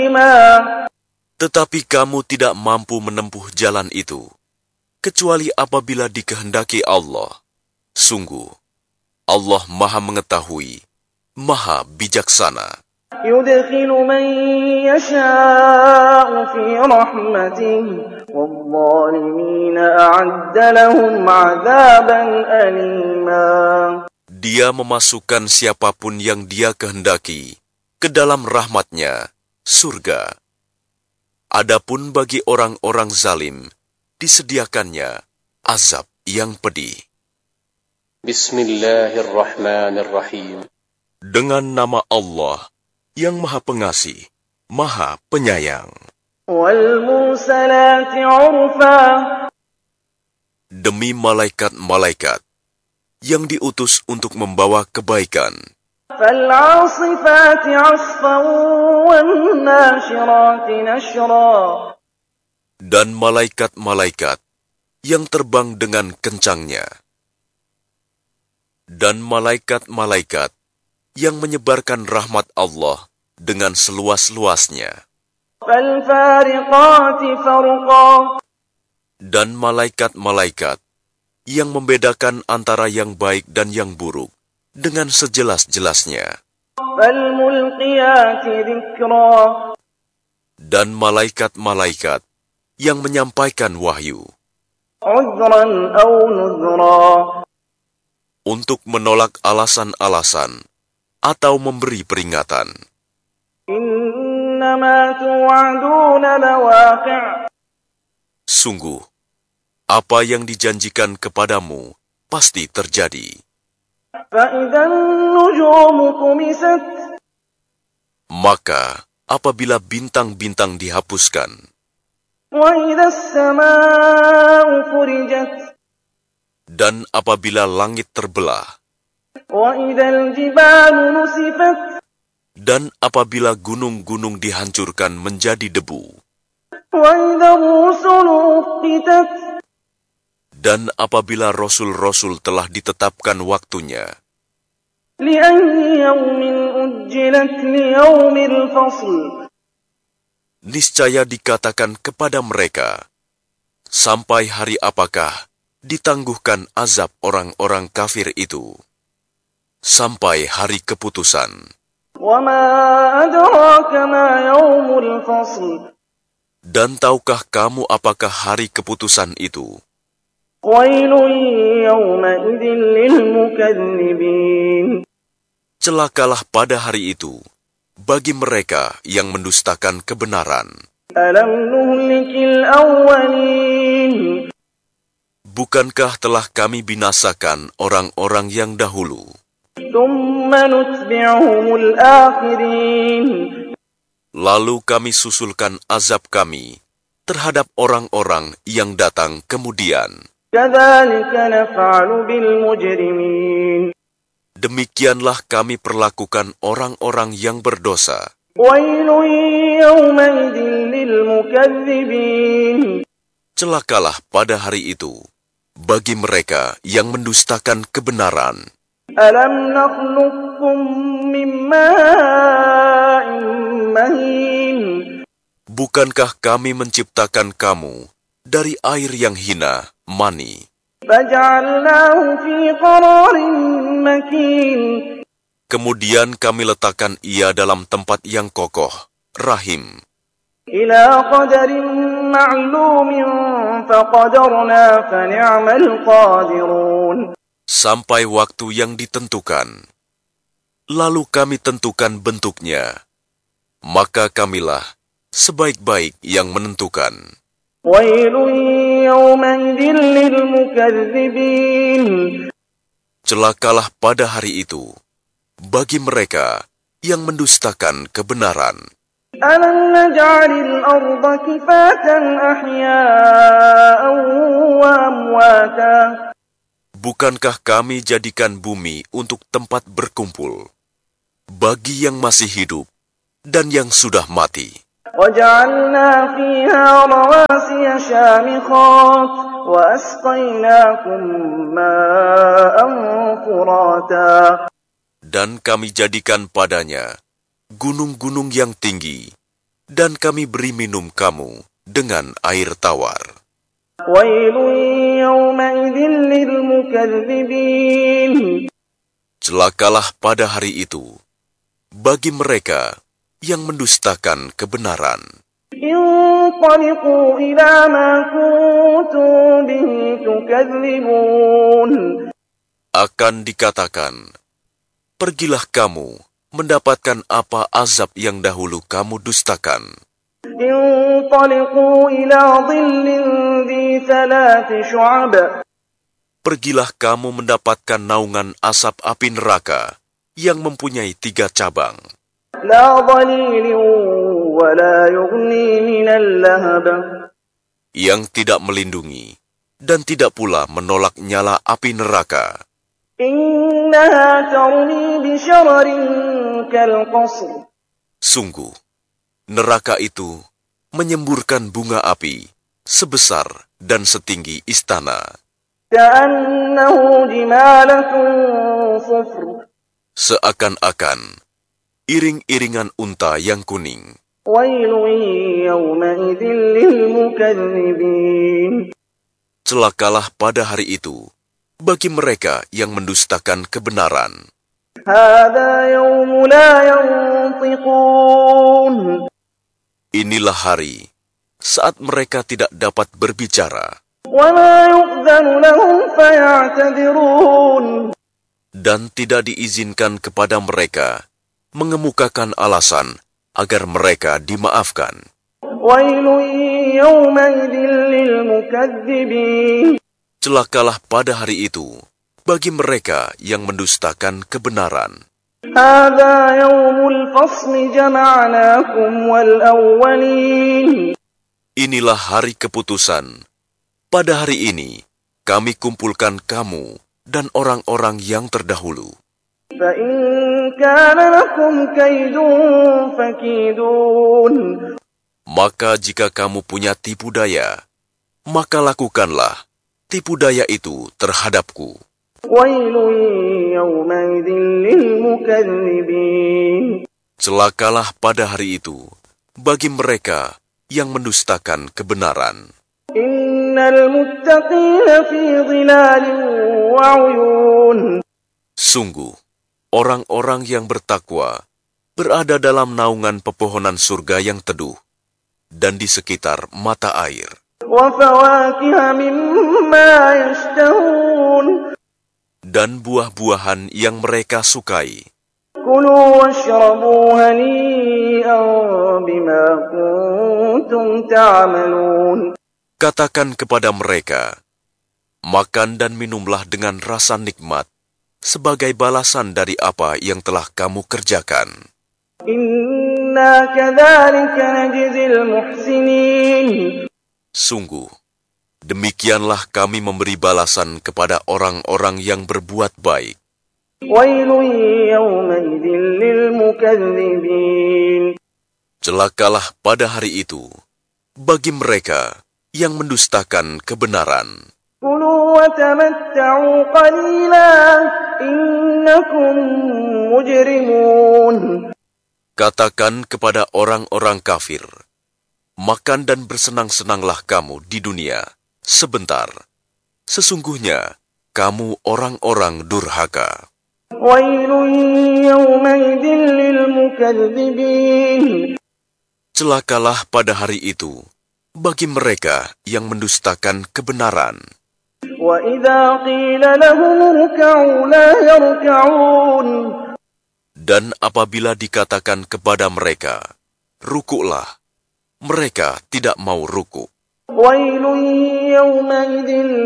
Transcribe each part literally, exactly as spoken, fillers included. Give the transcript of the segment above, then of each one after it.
Tetapi kamu tidak mampu menempuh jalan itu, kecuali apabila dikehendaki Allah. Sungguh, Allah Maha Mengetahui, Maha Bijaksana. يدخل من يشاء في رحمته والظالمين أعد لهم عذابا أليما. Dia memasukkan siapapun yang Dia kehendaki ke dalam rahmat-Nya, surga. Adapun bagi orang-orang zalim, disediakannya azab yang pedih. Bismillahirrahmanirrahim. Dengan nama Allah yang Maha Pengasih, Maha Penyayang. وَالْمُرْسَلَاتِ عُرْفًا. Demi malaikat-malaikat yang diutus untuk membawa kebaikan. فَالْعَاصِفَاتِ عَصْفًا وَالنَّاشِرَاتِ نَشْرًا. Dan malaikat-malaikat yang terbang dengan kencangnya. Dan malaikat-malaikat yang menyebarkan rahmat Allah dengan seluas-luasnya. فَالْفَارِقَاتِ فَرْقًا. Dan malaikat-malaikat yang membedakan antara yang baik dan yang buruk dengan sejelas-jelasnya. فَالْمُلْقِيَاتِ ذِكْرًا. Dan malaikat-malaikat yang menyampaikan wahyu. عُذْرًا أَوْ نُذْرًا. Untuk menolak alasan-alasan atau memberi peringatan. إِنَّمَا تُوعَدُونَ لَوَاقِعٌ. Sungguh, apa yang dijanjikan kepadamu pasti terjadi. فَإِذَا النُّجُومُ طُمِسَتْ. Maka, apabila bintang-bintang dihapuskan, وَإِذَا السَّمَاءُ فُرِجَتْ. dan apabila langit terbelah, وَإِذَا الْجِبَالُ نُسِفَتْ. dan apabila gunung-gunung dihancurkan menjadi debu, وَإِذَا الرُّسُلُ أُقِّتَتْ. dan apabila rasul-rasul telah ditetapkan waktunya, لِأَيِّ يَوْمٍ أُجِّلَتْ لِيَوْمِ الْفَصْلِ. niscaya dikatakan kepada mereka, sampai hari apakah ditangguhkan azab orang-orang kafir itu? Sampai hari keputusan. وَمَا أَدْرَاكَ مَا يَوْمُ الْفَصْلِ. Dan tahukah kamu apakah hari keputusan itu? وَيْلٌ يَوْمَئِذٍ لِلْمُكَذِّبِينَ. Celakalah pada hari itu bagi mereka yang mendustakan kebenaran. أَلَمْ نُهْلِكِ الْأَوَّلِينَ. Bukankah telah kami binasakan orang-orang yang dahulu? ثُمَّ نُتْبِعُهُمُ الْآخِرِينَ. Lalu kami susulkan azab kami terhadap orang-orang yang datang kemudian. كَذَلِكَ نَفْعَلُ بِالْمُجْرِمِينَ. Demikianlah kami perlakukan orang-orang yang berdosa. وَيْلٌ يَوْمَئِذٍ لِلْمُكَذِّبِينَ. Celakalah pada hari itu bagi mereka yang mendustakan kebenaran. أَلَمْ نَخْلُقكُّم مِّن مَّاءٍ مَّهِينٍ. Bukankah kami menciptakan kamu dari air yang hina, mani, فَجَعَلْنَاهُ فِي قَرَارٍ مَّكِينٍ. kemudian kami letakkan ia dalam tempat yang kokoh, rahim, إِلَى قَدَرٍ مَّعْلُومٍ فَقَدَرْنَا فَنِعْمَ الْقَادِرُونَ. sampai waktu yang ditentukan. Lalu kami tentukan bentuknya, maka kamilah sebaik-baik yang menentukan. وَيْلٌ يَوْمَئِذٍ لِلْمُكَذِّبِينَ. Celakalah pada hari itu bagi mereka yang mendustakan kebenaran. أَلَمْ نَجْعَلِ الْأَرْضَ كِفَاتًا أَحْيَاءً وَأَمْوَاتًا. Bukankah kami jadikan bumi untuk tempat berkumpul bagi yang masih hidup dan yang sudah mati? وَجَعَلْنَا فِيهَا رَوَاسِيَ شَامِخَاتٍ وَأَسْقَيْنَاكُم مَّاءً فُرَاتًا. Dan kami jadikan padanya gunung-gunung yang tinggi dan kami beri minum kamu dengan air tawar. ويل يومئذ للمكذبين. Celakalah pada hari itu bagi mereka yang mendustakan kebenaran. انطلقوا إلى ما كنتم به تكذبون. Akan dikatakan, pergilah kamu mendapatkan apa azab yang dahulu kamu dustakan. انطلقوا إلى ظل ذي ثلاث شعب. Pergilah kamu mendapatkan naungan asap api neraka yang mempunyai tiga cabang. لا ظليل ولا يغني من اللهب. Yang tidak melindungi dan tidak pula menolak nyala api neraka. إنها ترمي بشرر كالقصر. Sungguh, neraka itu menyemburkan bunga api sebesar dan setinggi istana. كأنه جمالة صفر. Seakan-akan iring-iringan unta yang kuning. ويل يومئذ للمكذبين. Celakalah pada hari itu bagi mereka yang mendustakan kebenaran. هذا يوم لا ينطقون. Inilah hari saat mereka tidak dapat berbicara. ولا يؤذن لهم فيعتذرون. Dan tidak diizinkan kepada mereka mengemukakan alasan agar mereka dimaafkan. ويل يومئذ للمكذبين. Celakalah pada hari itu bagi mereka yang mendustakan kebenaran. هذا يوم الفصل جمعناكم والأولين. Inilah hari keputusan. Pada hari ini, kami kumpulkan kamu dan orang-orang yang terdahulu. فإن كان لكم كيد فكيدون. Maka jika kamu punya tipu daya, maka lakukanlah tipu daya itu terhadapku. ويل يومئذ للمكذبين. Celakalah pada hari itu bagi mereka yang mendustakan kebenaran. إن المتقين في ظلال وعيون. Sungguh, orang-orang yang bertakwa berada dalam naungan pepohonan surga yang teduh dan di sekitar mata air. وفواكه مما يشتهون. Dan buah-buahan yang mereka sukai. كلوا واشربوا هنيئا بما كنتم تعملون. Katakan kepada mereka, makan dan minumlah dengan rasa nikmat sebagai balasan dari apa yang telah kamu kerjakan. إنا كذلك نجزي المحسنين. Sungguh, demikianlah kami memberi balasan kepada orang-orang yang berbuat baik. ويل يومئذ للمكذبين. Celakalah pada hari itu bagi mereka yang mendustakan kebenaran. كلوا وتمتعوا قليلا إنكم مجرمون. Katakan kepada orang-orang kafir, makan dan bersenang-senanglah kamu di dunia sebentar. Sesungguhnya kamu orang-orang durhaka. ويل يومئذ للمكذبين. Celakalah pada hari itu bagi mereka yang mendustakan kebenaran. وإذا قيل لهم اركعوا لا يركعون. Dan apabila dikatakan kepada mereka, rukuklah, mereka tidak mau rukuk. ويل يومئذ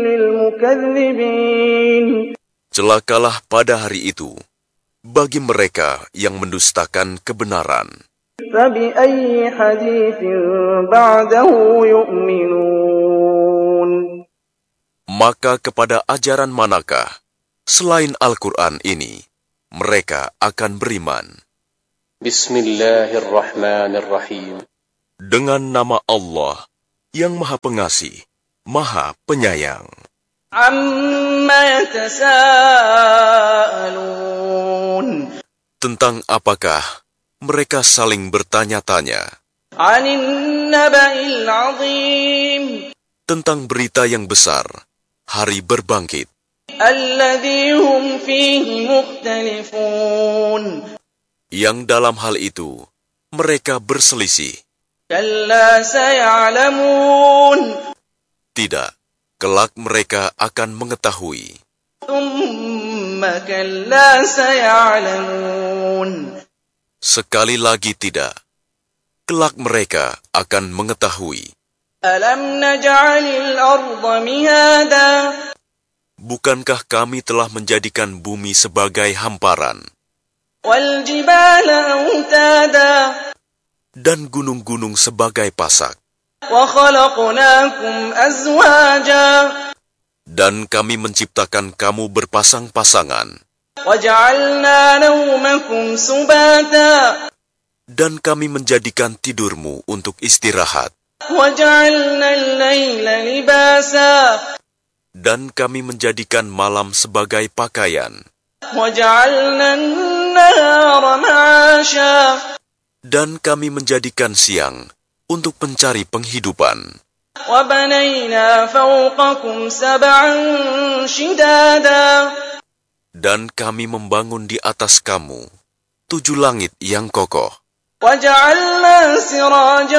للمكذبين. Celakalah pada hari itu bagi mereka yang mendustakan kebenaran. فبأي حديث بعده يؤمنون. Maka kepada ajaran manakah selain Al-Quran ini mereka akan beriman? Bismillahirrahmanirrahim. Dengan nama Allah yang Maha Pengasih, Maha Penyayang. عَمَّ يَتَسَاءَلُونَ. Tentang apakah mereka saling bertanya-tanya? عن النبأ العظيم tentang berita yang besar, hari berbangkit, الذي هم فيه مختلفون yang dalam hal itu mereka berselisih. كلا سيعلمون Tidak, kelak mereka akan mengetahui. ثم كلا سيعلمون Sekali lagi tidak, kelak mereka akan mengetahui. ألم نجعل الأرض مهادا Bukankah kami telah menjadikan bumi sebagai hamparan, والجبال أوتادا dan gunung-gunung sebagai pasak, وخلقناكم أزواجا dan kami menciptakan kamu berpasang-pasangan, وجعلنا نومكم سباتا dan kami menjadikan tidurmu untuk istirahat, وجعلنا الليل لباسا dan kami menjadikan malam sebagai pakaian, وجعلنا النهار معاشا dan kami menjadikan siang untuk mencari penghidupan, وبنينا فوقكم سبعا شدادا dan kami membangun di atas kamu tujuh langit yang kokoh, وجعلنا سراجا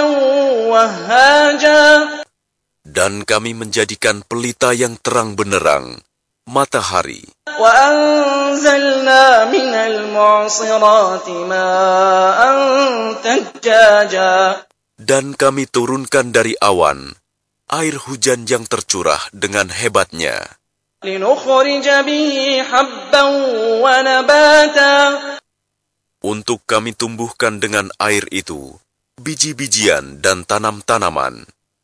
وهاجا dan kami menjadikan pelita yang terang benderang, matahari, وأنزلنا من المعصرات ماء ثجاجا dan kami turunkan dari awan air hujan yang tercurah dengan hebatnya, لنخرج به حبا ونباتا untuk kami tumbuhkan dengan air itu biji-bijian dan tanam-tanaman,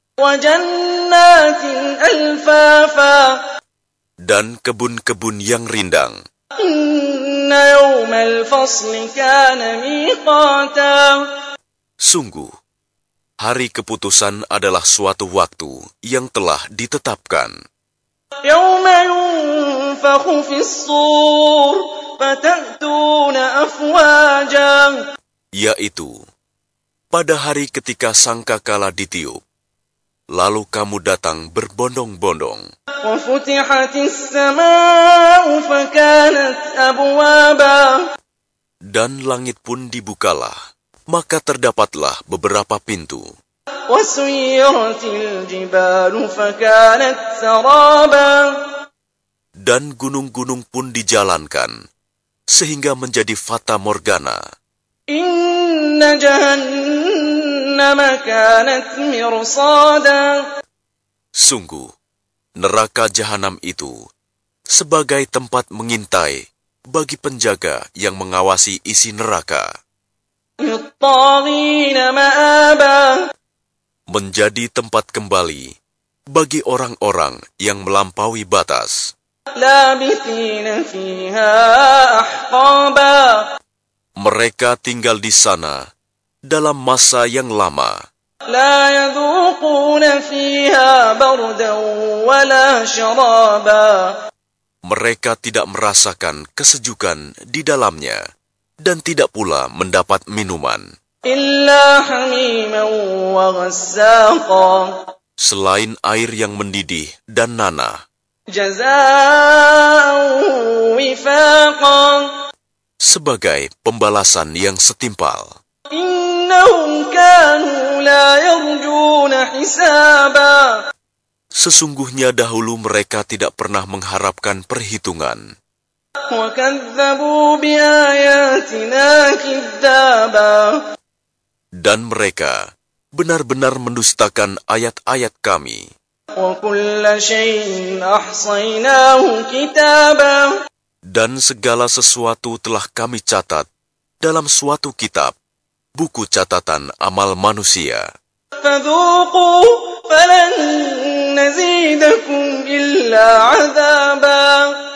وجنات ألفافا dan kebun-kebun yang rindang. إن يوم الفصل كان ميقاتا Sungguh, hari keputusan adalah suatu waktu yang telah ditetapkan, يوم ينفخ في الصور فتأتون أفواجا yaitu pada hari ketika sangkakala ditiup, lalu kamu datang berbondong-bondong, وفتحت السماء فكانت أبوابا dan langit pun dibukalah, maka terdapatlah beberapa pintu, وسيرت الجبال فكانت سرابا dan gunung-gunung pun dijalankan, sehingga menjadi fata morgana. إن جهنم كانت مرصادا Sungguh, neraka jahanam itu sebagai tempat mengintai bagi penjaga yang mengawasi isi neraka, للطاغين مآبا menjadi tempat kembali bagi orang-orang yang melampaui batas. لابثين فيها أحقابا Mereka tinggal di sana dalam masa yang lama. لا يذوقون فيها بردا ولا شرابا Mereka tidak merasakan kesejukan di dalamnya dan tidak pula mendapat minuman, إلا حميما وغساقا selain air yang mendidih dan nanah, جزاء وفاقا sebagai pembalasan yang setimpal. إنهم كانوا لا يرجون حسابا Sesungguhnya dahulu mereka tidak pernah mengharapkan perhitungan, وكذبوا بآياتنا كذابا dan mereka benar-benar mendustakan ayat-ayat kami. وكل شيء أحصيناه كتابا Dan segala sesuatu telah kami catat dalam suatu kitab, buku catatan amal manusia. فذوقوا فلن نزيدكم إلا عذابا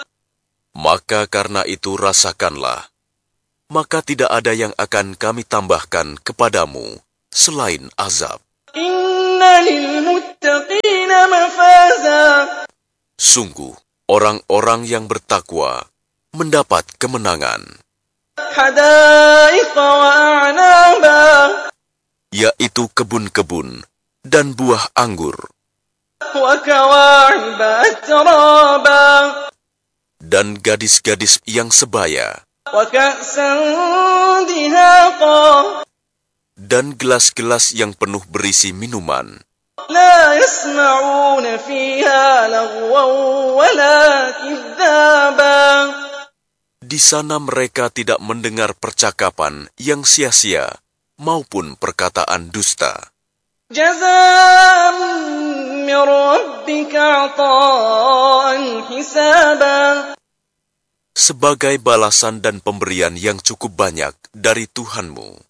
Maka karena itu rasakanlah, maka tidak ada yang akan kami tambahkan kepadamu selain azab. إن للمتقين مفازا Sungguh, orang-orang yang bertakwa mendapat kemenangan, حدائق وأعنابا yaitu kebun-kebun dan buah anggur, وكواعب أترابا dan gadis-gadis yang sebaya, وكأسا دهاقا dan gelas-gelas yang penuh berisi minuman. لا يسمعون فيها لغوا ولا كذابا Di sana mereka tidak mendengar percakapan yang sia-sia maupun perkataan dusta. جزاء من ربك عطاء حسابا Sebagai balasan dan pemberian yang cukup banyak dari Tuhanmu.